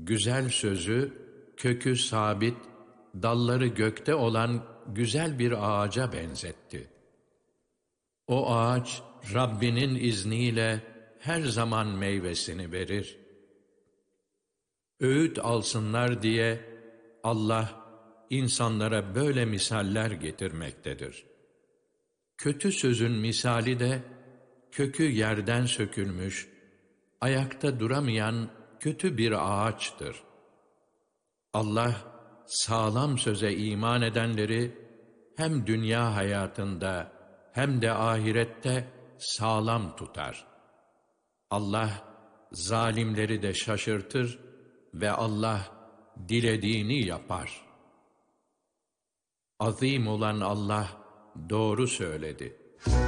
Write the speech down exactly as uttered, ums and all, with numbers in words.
güzel sözü, kökü sabit, dalları gökte olan güzel bir ağaca benzetti. O ağaç, Rabbinin izniyle her zaman meyvesini verir. Öğüt alsınlar diye Allah insanlara böyle misaller getirmektedir. Kötü sözün misali de kökü yerden sökülmüş, ayakta duramayan kötü bir ağaçtır. Allah sağlam söze iman edenleri hem dünya hayatında hem de ahirette sağlam tutar. Allah zalimleri de şaşırtır ve Allah dilediğini yapar. Azim olan Allah doğru söyledi.